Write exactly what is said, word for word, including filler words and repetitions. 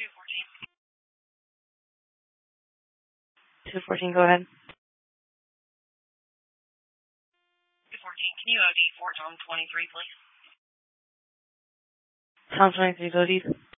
two fourteen, go ahead. two fourteen, can you O D Fort Tom twenty-three, please? Tom twenty-three, O D.